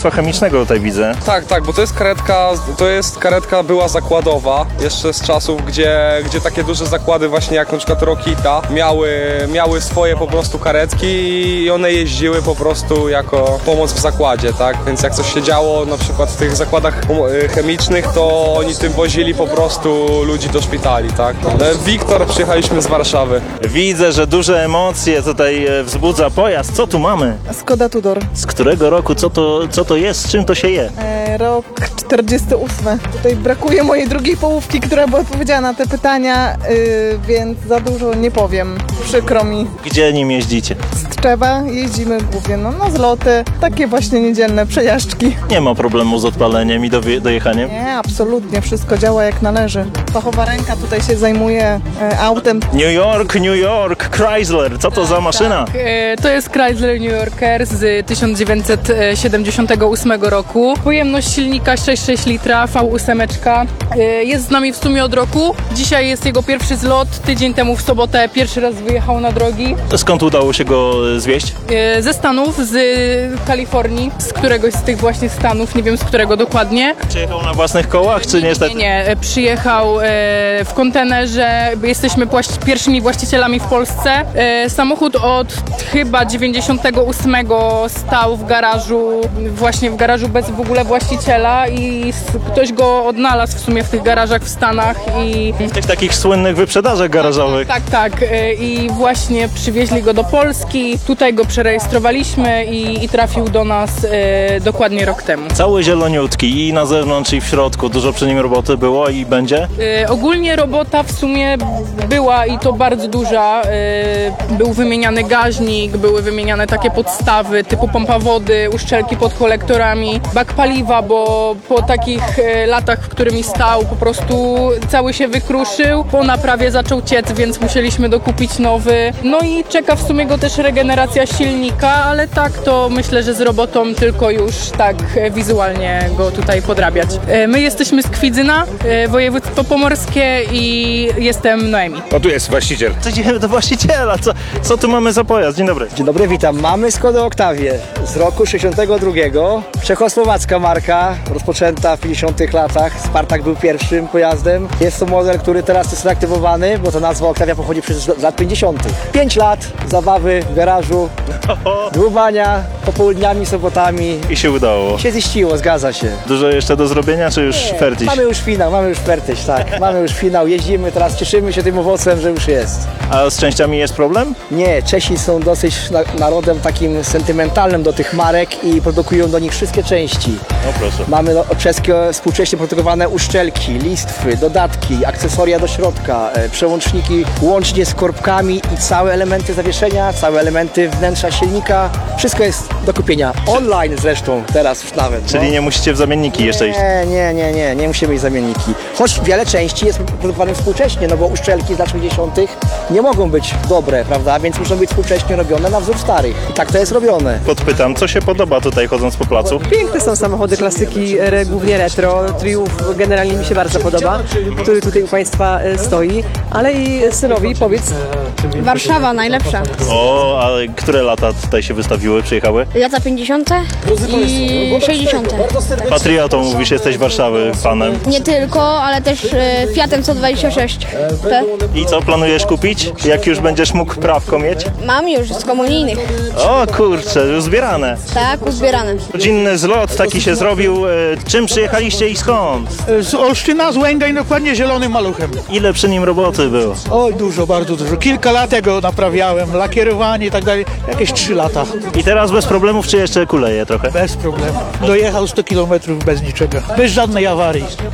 Towarzystwa Chemicznego tutaj widzę. Tak, bo to jest karetka była zakładowa, jeszcze z czasów, gdzie takie duże zakłady właśnie jak na przykład Rokita miały swoje po prostu karetki i one jeździły po prostu jako pomoc w zakładzie, tak? Więc jak coś się działo na przykład w tych zakładach chemicznych, to oni tym wozili po prostu ludzi do szpitali, tak? Wiktor, przyjechaliśmy z Warszawy. Widzę, że duże emocje tutaj wzbudza pojazd. Co tu mamy? Skoda Tudor. Z którego roku? Co to jest? Z czym to się je? Rok 48. Tutaj brakuje mojej drugiej połówki, która by odpowiedziała na te pytania, więc za dużo nie powiem. Przykro mi. Gdzie nim jeździcie? Z Tczewa jeździmy głównie na zloty, takie właśnie niedzielne przejażdżki. Nie ma problemu z odpaleniem i dojechaniem? Nie, absolutnie. Wszystko działa jak należy. Fachowa ręka tutaj się zajmuje autem. New York, Chrysler. Co to za maszyna? Tak, to jest Chrysler New Yorker z 1978 roku. Pojemność silnika 6,6 litra, V8. Jest z nami w sumie od roku. Dzisiaj jest jego pierwszy zlot. Tydzień temu w sobotę pierwszy raz wyjechał na drogi. Skąd udało się go zwieźć? Ze Stanów, z Kalifornii, z któregoś z tych właśnie stanów, nie wiem z którego dokładnie. Przyjechał na własnych kołach, czy niestety? Nie, przyjechał w kontenerze. Jesteśmy pierwszymi właścicielami w Polsce. Samochód od chyba 98 stał w garażu, właśnie w garażu bez w ogóle właściciela i ktoś go odnalazł w sumie w tych garażach w Stanach i... W tych takich słynnych wyprzedażach garażowych. Tak. I właśnie przywieźli go do Polski, tutaj go przerejestrowaliśmy i trafił do nas dokładnie rok temu. Cały zieloniutki i na zewnątrz i w środku. Dużo przy nim roboty było i będzie? Ogólnie robota w sumie była i to bardzo duża. Był wymieniany gaźnik, były wymieniane takie podstawy typu pompa wody, uszczelki pod kolektorami, bak paliwa, bo po takich latach, w którymi stał, po prostu cały się wykruszył. Po naprawie zaczął ciec, więc musieliśmy dokupić nowy. No i czeka w sumie go też regeneracja silnika, ale tak to myślę, że z robotą tylko już tak wizualnie go tutaj podrabiać. My jesteśmy z Kwidzyna, województwo pomorskie i jestem Noemi. O, tu jest właściciel. Idziemy do właściciela. Co tu mamy za pojazd? Dzień dobry. Dzień dobry, witam. Mamy Skodę Octavię z roku 62. Czechosłowacka marka, rozpoczęta w 50 latach. Spartak był pierwszym pojazdem. Jest to model, który teraz jest reaktywowany, bo ta nazwa Octavia pochodzi z lat 50. 5 lat zabawy w garażu, dłubania popołudniami, sobotami. I się udało. Się ziściło, zgadza się. Dużo jeszcze do zrobienia, czy już fertig? Mamy już finał, mamy już fertyś, tak. Mamy już finał, jeździmy teraz, cieszymy się tym owocem, że już jest. A z częściami jest problem? Nie, Czesi są dosyć narodem takim sentymentalnym do tych marek i produkują do nich wszystkie części. O proszę. Mamy czeskie współcześnie produkowane uszczelki, listwy, dodatki, akcesoria do środka, przełączniki łącznie z korbkami i całe elementy zawieszenia, całe elementy wnętrza silnika. Wszystko jest do kupienia. Online zresztą teraz już nawet. Czyli nie musicie w zamienniki jeszcze iść? Nie musimy mieć zamienniki. Choć wiele części jest produkowanych współcześnie, no bo uszczelki z lat 60. nie mogą być dobre, prawda? Więc muszą być współcześnie robione na wzór starych. I tak to jest robione. Podpytam, co się podoba tutaj chodząc po placu? Piękne są samochody klasyki, głównie retro. Triumf generalnie mi się bardzo podoba, który tutaj u Państwa stoi. Ale i synowi powiedz. Warszawa najlepsza. O, ale które lata tutaj się wystawiły, przyjechały? Lata 50. i 60. Patriotą mówisz, jesteś Warszawy fanem. Nie tylko, ale też Fiatem 126 P. I co planujesz kupić? Jak już będziesz mógł prawko mieć? Mam już z komunijnych. O kurczę, już zbierane. Tak, uzbierane. Rodzinny zlot taki się zrobił. Czym przyjechaliście i skąd? Z Olsztyna, z Łęgań, dokładnie zielonym maluchem. Ile przy nim roboty było? Oj, dużo, bardzo dużo. Kilka lat tego naprawiałem, lakierowanie i tak dalej. Jakieś 3 lata. I teraz bez problemów, czy jeszcze kuleje trochę? Bez problemu. Dojechał 100 km bez niczego. Bez żadnej awarii.